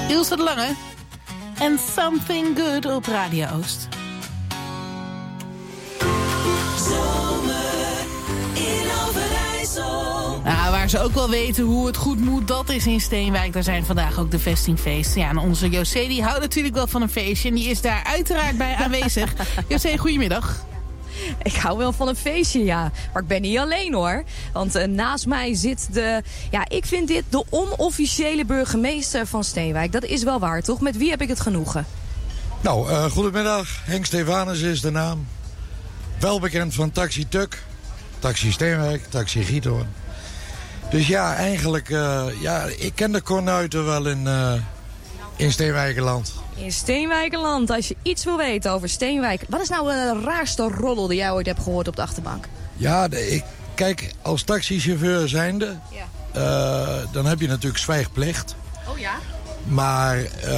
Ilse de Lange en Something Good op Radio Oost. Zomer in Overijssel. Nou, waar ze ook wel weten hoe het goed moet, dat is in Steenwijk. Daar zijn vandaag ook de vestingfeesten. Ja, en onze José die houdt natuurlijk wel van een feestje. En die is daar uiteraard bij aanwezig. José, goedemiddag. Ik hou wel van een feestje, ja. Maar ik ben niet alleen, hoor. Want naast mij zit ik vind dit de onofficiële burgemeester van Steenwijk. Dat is wel waar, toch? Met wie heb ik het genoegen? Nou, goedemiddag. Henk Stefanus is de naam. Wel bekend van Taxi Tuk, Taxi Steenwijk, Taxi Giethoorn. Dus ja, eigenlijk, ik ken de kornuiten wel in Steenwijkerland. In Steenwijkerland, als je iets wil weten over Steenwijk. Wat is nou de raarste roddel die jij ooit hebt gehoord op de achterbank? Ja, kijk, als taxichauffeur zijnde, dan heb je natuurlijk zwijgplicht. Oh ja? Maar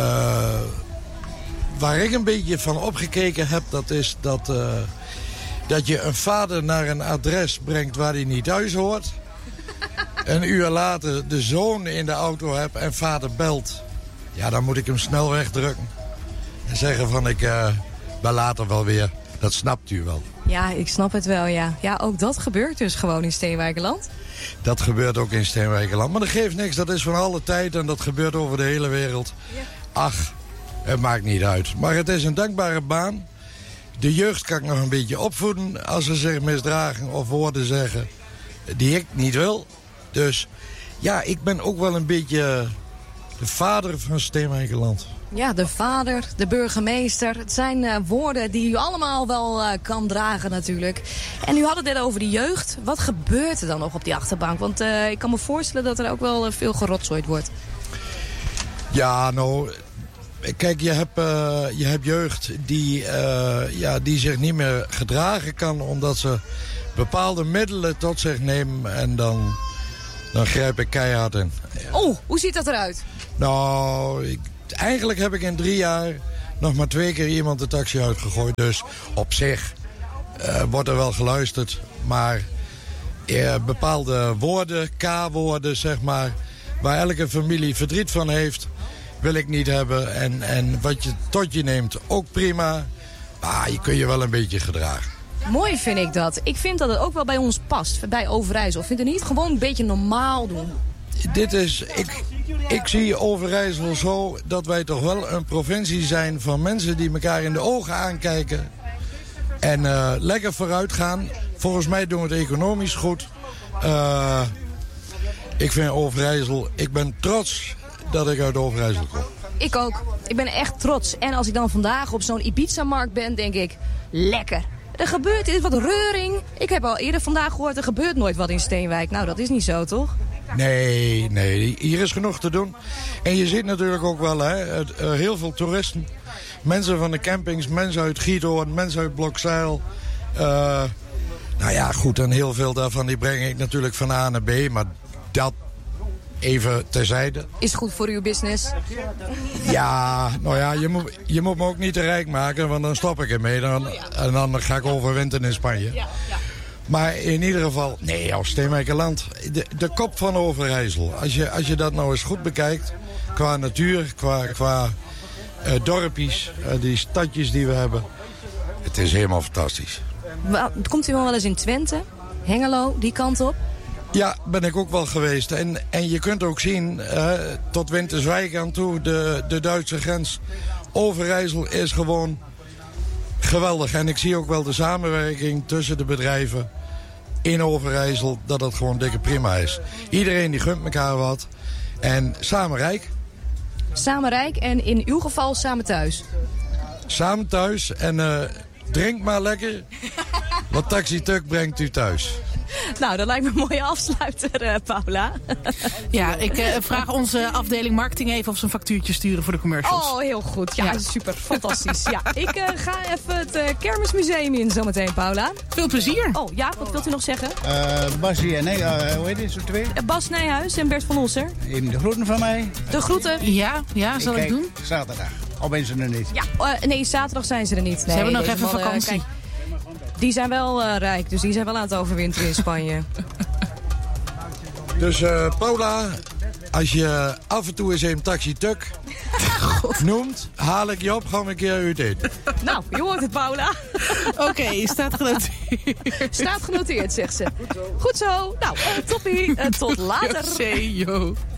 waar ik een beetje van opgekeken heb, dat is dat je een vader naar een adres brengt waar hij niet thuis hoort. Een uur later de zoon in de auto hebt en vader belt. Ja, dan moet ik hem snel wegdrukken. En zeggen van, ik ben later wel weer. Dat snapt u wel. Ja, ik snap het wel, ja. Ja, ook dat gebeurt dus gewoon in Steenwijkerland. Dat gebeurt ook in Steenwijkerland. Maar dat geeft niks, dat is van alle tijd en dat gebeurt over de hele wereld. Ja. Ach, het maakt niet uit. Maar het is een dankbare baan. De jeugd kan ik nog een beetje opvoeden als ze zich misdragen of woorden zeggen die ik niet wil. Dus ja, ik ben ook wel een beetje de vader van Steenwijkerland. Ja, de vader, de burgemeester. Het zijn woorden die u allemaal wel kan dragen natuurlijk. En u had het net over de jeugd. Wat gebeurt er dan nog op die achterbank? Want ik kan me voorstellen dat er ook wel veel gerotzooid wordt. Ja, nou, kijk, je hebt jeugd die zich niet meer gedragen kan omdat ze bepaalde middelen tot zich nemen en dan grijp ik keihard in. Oh, hoe ziet dat eruit? Nou, eigenlijk heb ik in 3 jaar nog maar 2 keer iemand de taxi uitgegooid. Dus op zich wordt er wel geluisterd. Maar bepaalde woorden, K-woorden zeg maar, waar elke familie verdriet van heeft, wil ik niet hebben. En wat je tot je neemt, ook prima. Maar je kun je wel een beetje gedragen. Mooi vind ik dat. Ik vind dat het ook wel bij ons past, bij Overijssel. Ik vind het niet gewoon een beetje normaal doen. Ik zie Overijssel zo dat wij toch wel een provincie zijn van mensen die elkaar in de ogen aankijken. En lekker vooruit gaan. Volgens mij doen we het economisch goed. Ik vind Overijssel, ik ben trots dat ik uit Overijssel kom. Ik ook. Ik ben echt trots. En als ik dan vandaag op zo'n Ibiza-markt ben, denk ik, lekker. Er gebeurt iets, wat reuring. Ik heb al eerder vandaag gehoord, er gebeurt nooit wat in Steenwijk. Nou, dat is niet zo, toch? Nee, hier is genoeg te doen. En je ziet natuurlijk ook wel heel veel toeristen. Mensen van de campings, mensen uit Giethoorn, mensen uit Blokzeil. Nou ja, goed, en heel veel daarvan die breng ik natuurlijk van A naar B. Maar dat even terzijde. Is goed voor uw business? Ja, nou ja, je moet me ook niet te rijk maken, want dan stop ik ermee. En dan ga ik overwinteren in Spanje. Ja. Maar in ieder geval, nee, als Steenwijkerland, de kop van Overijssel. Als je dat nou eens goed bekijkt, qua natuur, qua dorpjes, die stadjes die we hebben. Het is helemaal fantastisch. Komt u wel eens in Twente, Hengelo, die kant op? Ja, ben ik ook wel geweest. En je kunt ook zien, tot Winterswijk aan toe, de Duitse grens. Overijssel is gewoon geweldig. En ik zie ook wel de samenwerking tussen de bedrijven in Overijssel, dat het gewoon dikke prima is. Iedereen die gunt elkaar wat. En samen rijk. Samen rijk en in uw geval samen thuis. Samen thuis en drink maar lekker. Want Taxi Tuk brengt u thuis. Nou, dat lijkt me een mooie afsluiter, Paula. Ja, ik vraag onze afdeling marketing even of ze een factuurtje sturen voor de commercials. Oh, heel goed. Ja, super. Fantastisch. Ja, ik ga even het Kermismuseum in zometeen, Paula. Veel plezier. Oh, ja, wat wilt u nog zeggen? Basie en hoe heet het, zo twee? Bas Nijhuis en Bert van Osser. Even de groeten van mij. De groeten. Ja, zal ik doen. Zaterdag. Of ben ze er niet? Ja, nee, zaterdag zijn ze er niet. Nee, ze hebben nog even vakantie. Kijk, die zijn wel rijk, dus die zijn wel aan het overwinteren in Spanje. Dus Paula, als je af en toe eens een taxi tuk noemt, haal ik je op, gaan we een keer uit eten. Nou, je hoort het, Paula. Oké, staat genoteerd. Staat genoteerd, zegt ze. Goed zo. Nou, toppie. Tot later. José, yo.